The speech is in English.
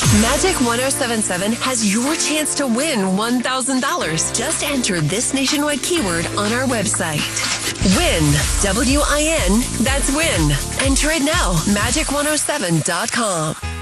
Magic 1077 has your chance to win $1,000. Just enter this nationwide keyword on our website. Win. W-I-N. That's win. Enter it now. Magic107.com.